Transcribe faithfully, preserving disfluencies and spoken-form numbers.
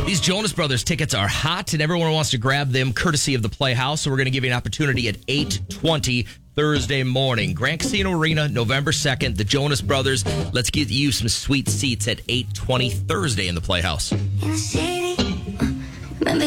These Jonas Brothers tickets are hot, and everyone wants to grab them courtesy of the Playhouse. So we're going to give you an opportunity at eight twenty Thursday morning. Grand Casino Arena, November second. The Jonas Brothers. Let's get you some sweet seats at eight twenty Thursday in the Playhouse.